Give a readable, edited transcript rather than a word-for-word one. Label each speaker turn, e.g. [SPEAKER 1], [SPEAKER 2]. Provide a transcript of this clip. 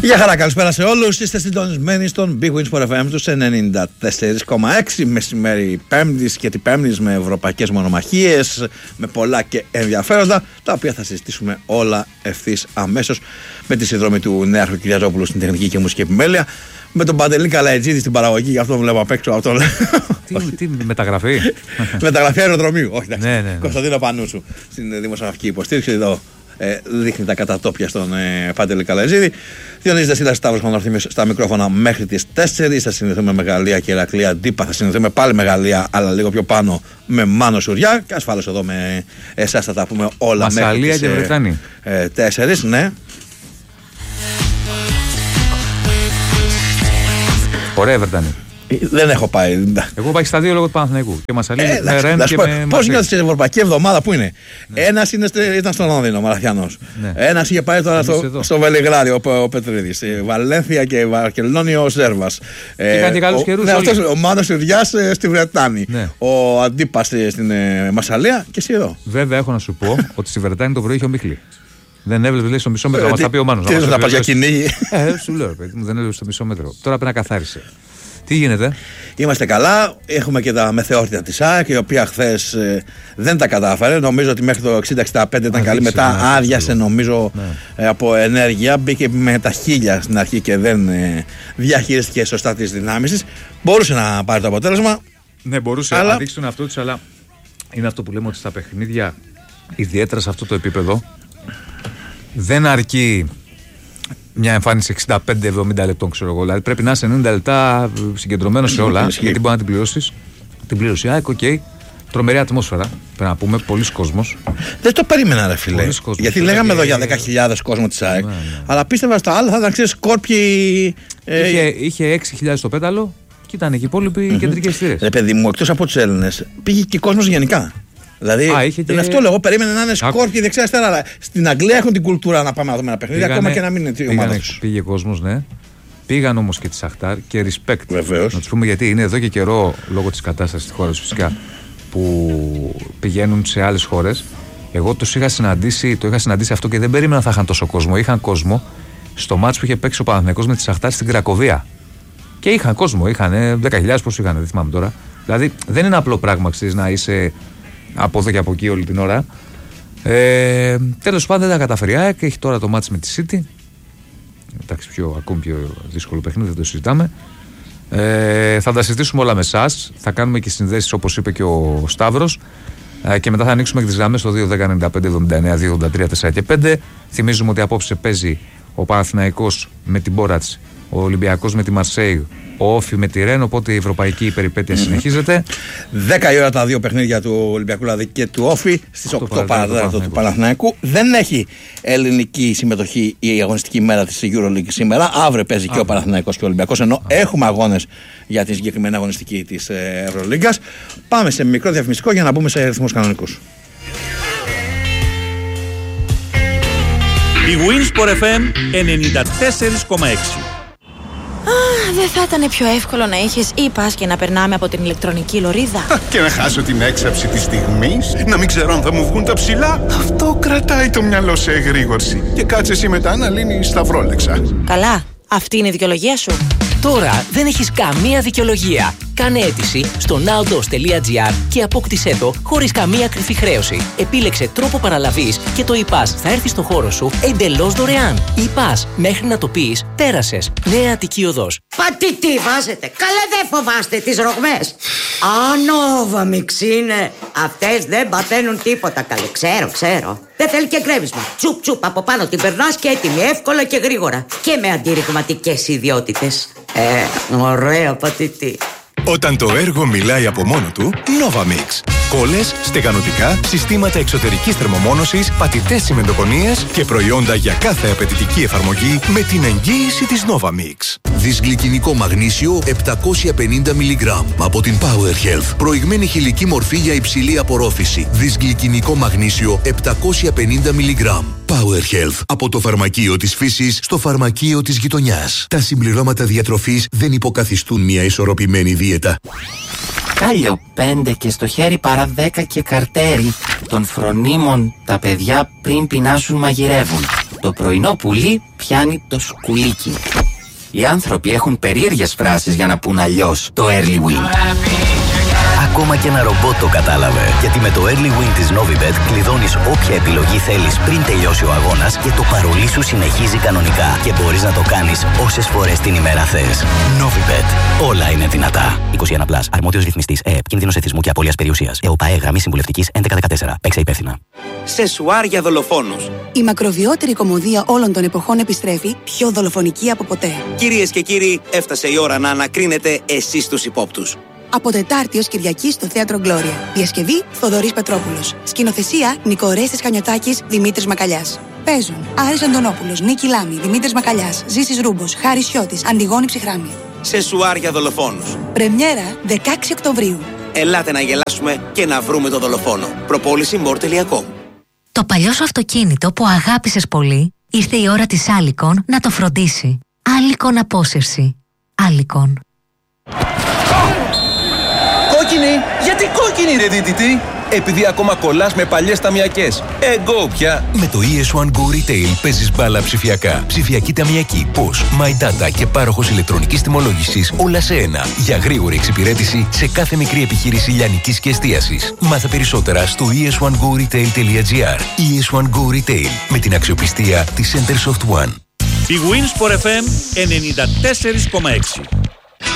[SPEAKER 1] Γεια χαρά, καλησπέρα σε όλους. Είστε συντονισμένοι στον Big Wins for FM τους 94,6 μεσημέρι Πέμπτης και την Πέμπτης με ευρωπαϊκές μονομαχίες, με πολλά και ενδιαφέροντα, τα οποία θα συζητήσουμε όλα ευθύς αμέσως με τη συνδρομή του Νέαρχου Κυριαζόπουλου στην τεχνική και μουσική επιμέλεια, με τον Παντελή Καλαϊτζίδη στην παραγωγή, γι' αυτό βλέπω απ' έξω αυτό.
[SPEAKER 2] Τι μεταγραφή?
[SPEAKER 1] Μεταγραφή αεροδρομίου, όχι εντάξει.
[SPEAKER 2] Ναι.
[SPEAKER 1] Κωνσταντίνο Πανούσου στην δημοσιογραφική υποστήριξη. Εδώ δείχνει τα κατατόπια στον Παντελή Καλαϊτζίδη. Διονύσης Δεσίλας, Σταύρος Χονορθήμιος στα μικρόφωνα μέχρι τις 4. Θα συνδεθούμε με Γαλλία και Ηρακλή Αντίπα. Θα συνδεθούμε πάλι με Γαλλία, αλλά λίγο πιο πάνω με Μάνο Σουριά. Και ασφαλώς εδώ με εσάς θα τα πούμε όλα
[SPEAKER 2] Μασσαλία
[SPEAKER 1] μέχρι τις
[SPEAKER 2] και Βρετάνη.
[SPEAKER 1] 4. Ναι.
[SPEAKER 2] Ωραία Βρετάνη.
[SPEAKER 1] Δεν έχω πάει.
[SPEAKER 2] Εγώ πάει στα δύο λόγω του Παναθηναϊκού. Και Μασσαλία με Ρεν και με.
[SPEAKER 1] Πώς νιώθεις την Ευρωπαϊκή Εβδομάδα, πού είναι? Ένας ήταν στον Λονδίνο, Μαραθιανός. Ένας είχε πάει τώρα στο Βελιγράδι, ο Πετρίδης. Βαλένθια και Βαρκελόνη ο Ζέρβας.
[SPEAKER 2] Είχαν και καλούς καιρούς.
[SPEAKER 1] Ο Μάνος Σουριάς στη Βρετάνη. Ο Αντίπας στην Μασσαλία και εσύ εδώ.
[SPEAKER 2] Βέβαια, έχω να σου πω ότι στη Βρετάνη το πρωί είχε ο Μίχλη. Δεν έβλεπε, λέει, στο μισό μέτρο. Μας τα πει ο Μάνος.
[SPEAKER 1] Τι να πας για κυνήγι?
[SPEAKER 2] Σου λέω, παιδί μου, δεν έβλεπε στο μισό μέτρο. Τώρα πρέπει να καθάρισε. Τι γίνεται?
[SPEAKER 1] Είμαστε καλά. Έχουμε και τα μεθεόρτια της ΑΕΚ, η οποία χθες δεν τα κατάφερε. Νομίζω ότι μέχρι το 60-65 ήταν καλή. Μετά άδειασε, νομίζω, από ενέργεια. Μπήκε με τα χίλια στην αρχή και δεν διαχειρίστηκε σωστά τις δυνάμεις της. Μπορούσε να πάρει το αποτέλεσμα.
[SPEAKER 2] Ναι, μπορούσε να δείξει τον εαυτό της, αλλά είναι αυτό που λέμε ότι στα παιχνίδια, ιδιαίτερα σε αυτό το επίπεδο, δεν αρκεί μια εμφάνιση 65-70 λεπτών, ξέρω εγώ. Δηλαδή πρέπει να είσαι 90 λεπτά συγκεντρωμένο σε όλα, γιατί μπορεί να την πληρώσεις. Την πλήρωση, οκ. Τρομερή ατμόσφαιρα, πρέπει να πούμε, πολλοί κόσμος.
[SPEAKER 1] Δεν το περίμενα, ρε φίλε. Γιατί λέγαμε εδώ για 10.000 κόσμο της ΑΕΚ. Αλλά πίστευα στα άλλα θα ήταν, ξέρεις, σκόρπιοι.
[SPEAKER 2] Είχε 6.000 στο πέταλο και ήταν εκεί οι υπόλοιποι κεντρικές θύρες.
[SPEAKER 1] Ρε παιδί μου, εκτός από τους Έλληνες, πήγε και κόσμος γενικά. Δηλαδή, αυτό λέω, περίμενε να είναι σκόρπιοι δεξιά-αριστερά. Αλλά στην Αγγλία έχουν την κουλτούρα να πάμε να δούμε ένα παιχνίδι, ακόμα και να μην είναι η ομάδα τους.
[SPEAKER 2] Πήγε κόσμος, ναι. Πήγαν όμως και τη Σαχτάρ και respect.
[SPEAKER 1] Βεβαίως.
[SPEAKER 2] Να τους πούμε γιατί είναι εδώ και καιρό, λόγω της κατάστασης στη χώρα τους φυσικά, που πηγαίνουν σε άλλες χώρες. Εγώ το είχα συναντήσει αυτό και δεν περίμενα θα είχαν τόσο κόσμο. Είχαν κόσμο στο μάτς που είχε παίξει ο Παναθηναϊκός με τη Σαχτάρ στην Κρακοβία. Και είχαν κόσμο, είχαν 10.000 πόσο είχαν, δεν θυμάμαι τώρα. Δηλαδή δεν είναι απλό πράγμα, ξέρεις, να είσαι από εδώ και από εκεί όλη την ώρα. Τέλος πάντων δεν τα καταφέρει και έχει τώρα το μάτς με τη City. Εντάξει, ακόμη πιο δύσκολο παιχνίδι, δεν το συζητάμε. Θα τα συζητήσουμε όλα με εσάς. Θα κάνουμε και συνδέσεις όπως είπε και ο Σταύρος. Και μετά θα ανοίξουμε και τις γραμμές στο 2-10-95-79-2-83-4 και 5. Θυμίζουμε ότι απόψε παίζει ο Παναθηναϊκός με την Μπόρατς, ο Ολυμπιακός με τη Μαρσέιγ, ο Όφι με τη Ρεν, οπότε η ευρωπαϊκή περιπέτεια συνεχίζεται.
[SPEAKER 1] 10 η ώρα τα δύο παιχνίδια του Ολυμπιακού δηλαδή και του Όφι, στις 8 παραδέταρτο του Παναθηναϊκού. Δεν έχει ελληνική συμμετοχή η αγωνιστική μέρα της EuroLeague σήμερα. Αύριο παίζει και ο Παναθηναϊκός και ο Ολυμπιακός, ενώ έχουμε αγώνες για τη συγκεκριμένη αγωνιστική της Ευρωλίγκας. Πάμε σε μικρό διαφημιστικό για να μπούμε σε ρυθμούς κανονικούς.
[SPEAKER 3] Η Winsport FM 94,6.
[SPEAKER 4] Δεν θα ήταν πιο εύκολο να είχες e-pass και να περνάμε από την ηλεκτρονική λωρίδα?
[SPEAKER 5] Και να χάσω την έξαψη της στιγμής, να μην ξέρω αν θα μου βγουν τα ψηλά. Αυτό κρατάει το μυαλό σε εγρήγορση. Και κάτσε εσύ μετά να λύνεις σταυρόλεξα.
[SPEAKER 4] Καλά, αυτή είναι η δικαιολογία σου.
[SPEAKER 6] Τώρα δεν έχεις καμία δικαιολογία. Κάνε αίτηση στο nowdos.gr και απόκτησέ το χωρίς καμία κρυφή χρέωση. Επίλεξε τρόπο παραλαβής και το e-pass θα έρθει στο χώρο σου εντελώς δωρεάν. E-pass, μέχρι να το πεις, πέρασες. Νέα Αττική Οδός.
[SPEAKER 7] Πατή τι βάζετε, καλά δεν φοβάστε τις ρογμές? Novamix είναι. Αυτές δεν παθαίνουν τίποτα, καλέ, ξέρω. Δεν θέλει και γκρέμισμα. Τσουπ τσουπ από πάνω την περνάς και έτοιμη, εύκολα και γρήγορα. Και με αντιρριγματικές ιδιότητες. Ωραία πατητή.
[SPEAKER 8] Όταν το έργο μιλάει από μόνο του, Novamix. Κόλλες, στεγανοτικά, συστήματα εξωτερικής θερμομόνωσης, πατητές τσιμεντοκονίες και προϊόντα για κάθε απαιτητική εφαρμογή με την εγγύηση της Novamix.
[SPEAKER 9] Δυσγλυκινικό μαγνήσιο 750 mg από την Power Health. Προηγμένη χηλική μορφή για υψηλή απορρόφηση. Δυσγλυκινικό μαγνήσιο 750 mg. Power Health. Από το φαρμακείο της φύσης στο φαρμακείο της γειτονιάς. Τα συμπληρώματα διατροφής δεν υποκαθιστούν μια ισορροπημένη δίαιτα.
[SPEAKER 10] Κάλιο 5 και στο χέρι παρά 10 και καρτέρι. Των φρονίμων τα παιδιά πριν πεινάσουν μαγειρεύουν. Το πρωινό πουλί πιάνει το σκουλίκι. Οι άνθρωποι έχουν περίεργες φράσεις για να πούν αλλιώς το early win.
[SPEAKER 11] Ακόμα και ένα ρομπότ το κατάλαβε. Γιατί με το early win της Novibet κλειδώνεις όποια επιλογή θέλεις πριν τελειώσει ο αγώνας και το παρολί σου συνεχίζει κανονικά. Και μπορείς να το κάνεις όσες φορές την ημέρα θες. Novibet. Όλα είναι δυνατά. 21+. Αρμόδιος ρυθμιστής ΕΕΠ. Κίνδυνος εθισμού και απώλειας περιουσίας. ΕΟΠΑΕ. Γραμμή συμβουλευτικής 1114. Παίξε υπεύθυνα.
[SPEAKER 12] Σεσουάρ για δολοφόνους.
[SPEAKER 13] Η μακροβιότερη κομμωδία όλων των εποχών επιστρέφει, πιο δολοφονική από ποτέ.
[SPEAKER 12] Κυρίες και κύριοι, έφτασε η ώρα να ανακρίνετε εσείς τους υπόπτους.
[SPEAKER 13] Από Τετάρτη ως Κυριακή στο Θέατρο Γκλώρια. Διασκευή Θοδωρής Πετρόπουλος. Σκηνοθεσία Νικορέστης Χανιωτάκης, Δημήτρης Μακαλιάς. Παίζουν Άρης Αντωνόπουλος, Νίκη Λάμη, Δημήτρης Μακαλιάς, Ζήσης Ρούμπος, Χάρης Σιώτης, Αντιγόνη Ψυχράμη.
[SPEAKER 12] Σεσουάρ για δολοφόνους.
[SPEAKER 13] Πρεμιέρα 16 Οκτωβρίου.
[SPEAKER 12] Ελάτε να γελάσουμε και να βρούμε τον δολοφόνο. Προπόληση more.com.
[SPEAKER 14] Το παλιό σου αυτοκίνητο που αγάπησες πολύ, ήρθε η ώρα της Άλικον να το φροντίσει. Άλικον απόσυρση. Άλικον.
[SPEAKER 15] Κόκκινη! Γιατί κόκκινη ρε δίδυτη! Επειδή ακόμα κολλάς με παλιές ταμιακές. Εγώ πια!
[SPEAKER 8] Με το ES1 Go Retail παίζεις μπάλα ψηφιακά. Ψηφιακή ταμιακή, POS, My Data και πάροχος ηλεκτρονικής τιμολόγησης όλα σε ένα. Για γρήγορη εξυπηρέτηση σε κάθε μικρή επιχείρηση λιανικής και εστίασης. Μάθε περισσότερα στο es1goretail.gr. ES1 Go Retail με την αξιοπιστία της Centersoft One.
[SPEAKER 3] Η Wins for FM 94,6.